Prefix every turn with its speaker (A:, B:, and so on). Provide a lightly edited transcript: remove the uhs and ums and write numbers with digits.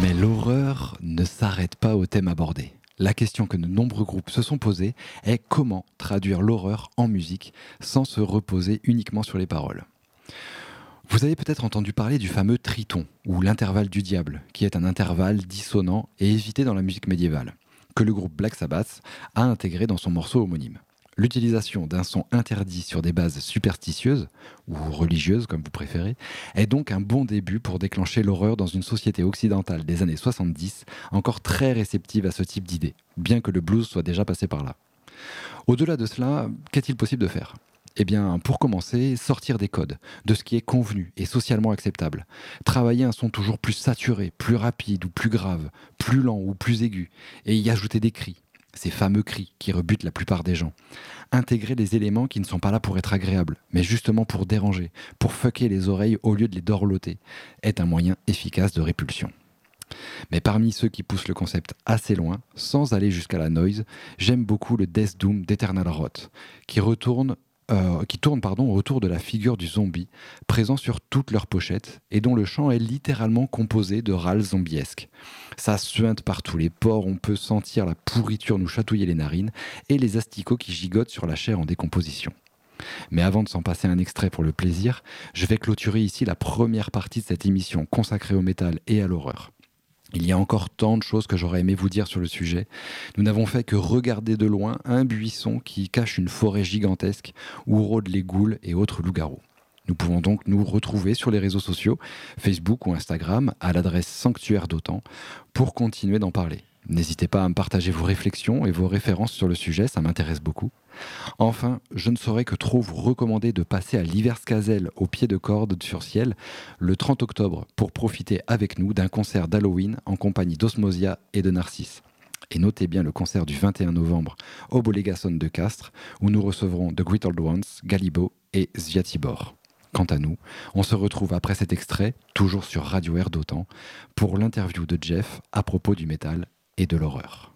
A: Mais l'horreur ne s'arrête pas au thème abordé. La question que de nombreux groupes se sont posés est comment traduire l'horreur en musique sans se reposer uniquement sur les paroles. Vous avez peut-être entendu parler du fameux triton, ou l'intervalle du diable, qui est un intervalle dissonant et évité dans la musique médiévale, que le groupe Black Sabbath a intégré dans son morceau homonyme. L'utilisation d'un son interdit sur des bases superstitieuses, ou religieuses comme vous préférez, est donc un bon début pour déclencher l'horreur dans une société occidentale des années 70, encore très réceptive à ce type d'idée, bien que le blues soit déjà passé par là. Au-delà de cela, qu'est-il possible de faire? Eh bien, pour commencer, sortir des codes, de ce qui est convenu et socialement acceptable. Travailler un son toujours plus saturé, plus rapide ou plus grave, plus lent ou plus aigu, et y ajouter des cris, ces fameux cris qui rebutent la plupart des gens. Intégrer des éléments qui ne sont pas là pour être agréables, mais justement pour déranger, pour fucker les oreilles au lieu de les dorloter, est un moyen efficace de répulsion. Mais parmi ceux qui poussent le concept assez loin, sans aller jusqu'à la noise, j'aime beaucoup le Death Doom d'Eternal Rot, qui tourne autour de la figure du zombie, présent sur toutes leurs pochettes, et dont le chant est littéralement composé de râles zombiesques. Ça suinte par tous les pores, on peut sentir la pourriture nous chatouiller les narines, et les asticots qui gigotent sur la chair en décomposition. Mais avant de s'en passer un extrait pour le plaisir, je vais clôturer ici la première partie de cette émission consacrée au métal et à l'horreur. Il y a encore tant de choses que j'aurais aimé vous dire sur le sujet. Nous n'avons fait que regarder de loin un buisson qui cache une forêt gigantesque où rôdent les ghouls et autres loups-garous. Nous pouvons donc nous retrouver sur les réseaux sociaux, Facebook ou Instagram, à l'adresse Sanctuaire d'Autan, pour continuer d'en parler. N'hésitez pas à me partager vos réflexions et vos références sur le sujet, ça m'intéresse beaucoup. Enfin, je ne saurais que trop vous recommander de passer à l'Iverskazel au pied de corde sur Ciel le 30 octobre pour profiter avec nous d'un concert d'Halloween en compagnie d'Osmosia et de Narcisse. Et notez bien le concert du 21 novembre au Bolégason de Castres où nous recevrons The Great Old Ones, Galibo et Sviatibor. Quant à nous, on se retrouve après cet extrait, toujours sur Radio Air d'Autan, pour l'interview de Jeff à propos du métal et de l'horreur.